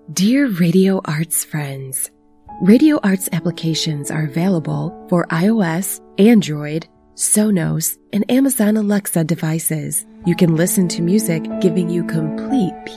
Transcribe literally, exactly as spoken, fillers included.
Dear Radio Arts friends, Radio Arts applications are available for iOS, Android, Sonos, and Amazon Alexa devices. You can listen to music giving you complete